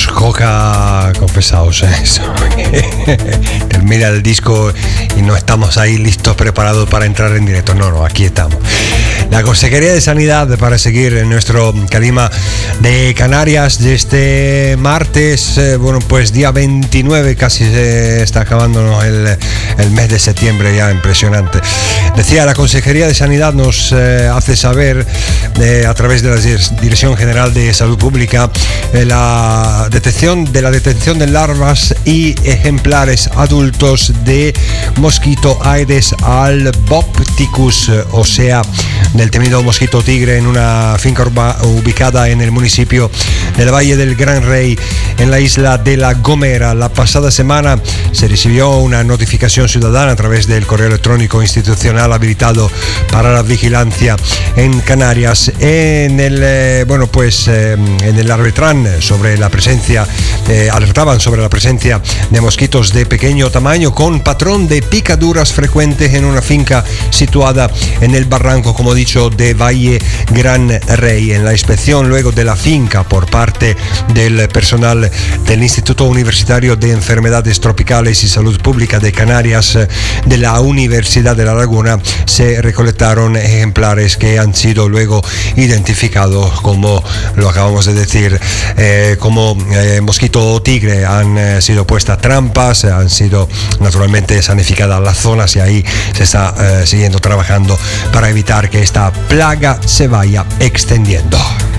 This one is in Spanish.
Nos coca, confesaos, eso. Termina el disco y no estamos ahí listos, preparados para entrar en directo. No, aquí estamos. La Consejería de Sanidad, para seguir en nuestro clima de Canarias de este martes, pues día 29, casi se está acabando el mes de septiembre, ya impresionante. Decía, la Consejería de Sanidad nos hace saber a través de la Dirección General de Salud Pública la detención de larvas y ejemplares adultos de mosquito Aedes albopicus, o sea, del temido mosquito tigre, en una finca ubicada en el municipio del Valle del Gran Rey, en la isla de La Gomera. La pasada semana se recibió una notificación ciudadana a través del correo electrónico institucional habilitado para la vigilancia en Canarias, en el Arbitran, sobre la presencia, alertaban sobre la presencia de mosquitos de pequeño tamaño con patrón de picaduras frecuentes en una finca situada en el barranco, como dicho, de Valle Gran Rey. En la inspección luego de la finca por parte del personal del Instituto Universitario de Enfermedades Tropicales y Salud Pública de Canarias de la Universidad de La Laguna, se recolectaron ejemplares que han sido luego identificados, como lo acabamos de decir, como mosquito tigre. Han sido puestas trampas, han sido naturalmente sanificadas las zonas y ahí se está siguiendo trabajando para evitar que esta plaga se vaya extendiendo.